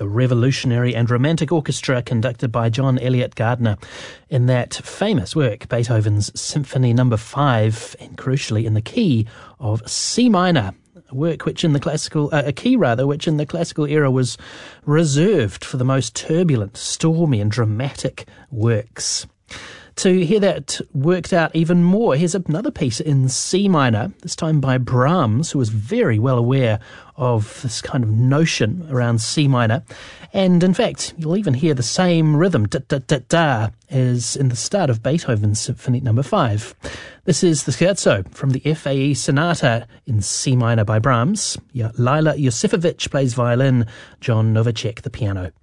the revolutionary and romantic orchestra conducted by John Eliot Gardiner in that famous work, Beethoven's Symphony No. 5, and crucially in the key of C minor, a work which in the classical, which in the classical era was reserved for the most turbulent, stormy and dramatic works. To hear that worked out even more, here's another piece in C minor, this time by Brahms, who was very well aware of this kind of notion around C minor. And in fact, you'll even hear the same rhythm, da-da-da-da, as in the start of Beethoven's Symphony No. 5. This is the scherzo from the FAE Sonata in C minor by Brahms. Lila Josefovich plays violin, John Novacek the piano.